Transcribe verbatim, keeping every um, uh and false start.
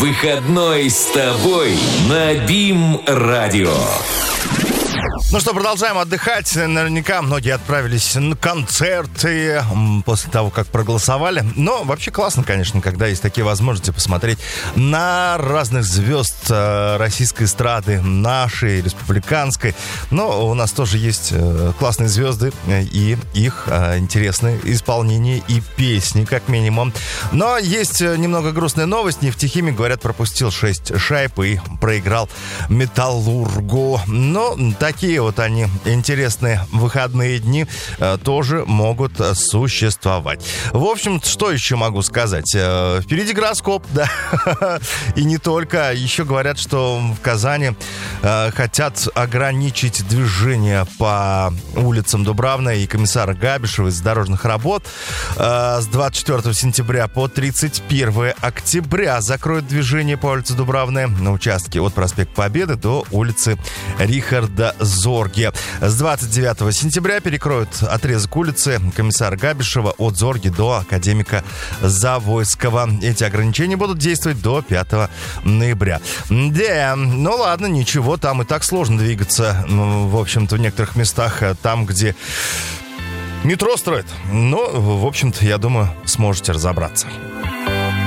Выходной с тобой на БИМ-радио. Ну что, продолжаем отдыхать. Наверняка многие отправились на концерты после того, как проголосовали. Но вообще классно, конечно, когда есть такие возможности посмотреть на разных звезд российской эстрады, нашей, республиканской. Но у нас тоже есть классные звезды и их интересные исполнения и песни, как минимум. Но есть немного грустная новость. Нефтехимик, говорят, пропустил шесть шайб и проиграл Металлургу. Но такие вот они, интересные выходные дни, э, тоже могут э, существовать. В общем, что еще могу сказать? Э, впереди гороскоп, да, и не только. Еще говорят, что в Казани э, хотят ограничить движение по улицам Дубравной и комиссара Габишева из дорожных работ. Э, с двадцать четвёртого сентября по тридцать первого октября закроют движение по улице Дубравная на участке от проспекта Победы до улицы Рихарда Зорге. С двадцать девятого сентября перекроют отрезок улицы комиссара Габишева от Зорги до Академика Завойского. Эти ограничения будут действовать до пятого ноября. Да, ну ладно, ничего, там и так сложно двигаться, ну, в общем-то, в некоторых местах, там, где метро строят. Но, в общем-то, я думаю, сможете разобраться.